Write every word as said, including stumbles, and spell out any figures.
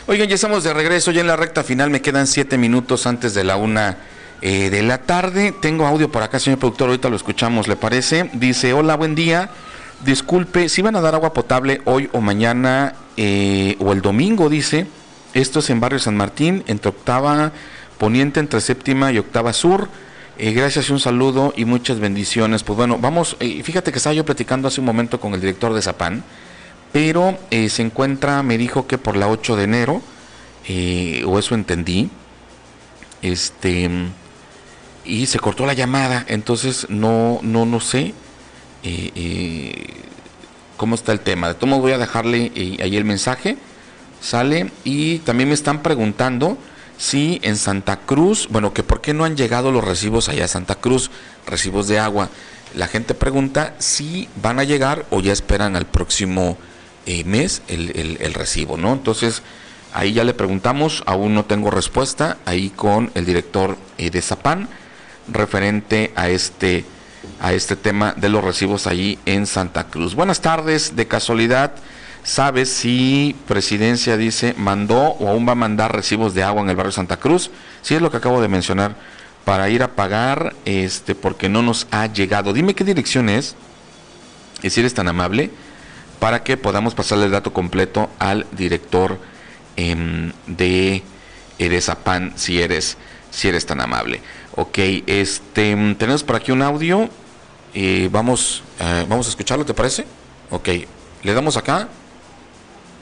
Oigan, ya estamos de regreso, ya en la recta final, me quedan siete minutos antes de la una eh, de la tarde. Tengo audio por acá, señor productor, ahorita lo escuchamos, ¿le parece? Dice, hola, buen día, disculpe, si van a dar agua potable hoy o mañana eh, o el domingo, dice, esto es en Barrio San Martín, entre octava poniente, entre séptima y octava sur. Eh, gracias y un saludo y muchas bendiciones. Pues bueno, vamos, eh, fíjate que estaba yo platicando hace un momento con el director de Zapan, pero eh, se encuentra, me dijo que por la ocho de enero, eh, o eso entendí, este, y se cortó la llamada, entonces no, no, no sé eh, eh, cómo está el tema. De todos modos voy a dejarle eh, ahí el mensaje, sale, y también me están preguntando si en Santa Cruz, bueno, que por qué no han llegado los recibos allá a Santa Cruz, recibos de agua. La gente pregunta si van a llegar o ya esperan al próximo Eh, mes el, el, el recibo, ¿no? Entonces ahí ya le preguntamos, aún no tengo respuesta ahí con el director eh, de Zapan referente a este a este tema de los recibos allí en Santa Cruz. Buenas tardes, de casualidad ¿sabes si Presidencia dice mandó o aún va a mandar recibos de agua en el barrio Santa Cruz? Sí, es lo que acabo de mencionar, para ir a pagar, este porque no nos ha llegado. Dime qué dirección es, y si eres tan amable, para que podamos pasarle el dato completo al director eh, de Zapan, si eres, si eres tan amable. Ok, este, tenemos por aquí un audio, eh, vamos, eh, vamos a escucharlo, ¿te parece? Ok, le damos acá.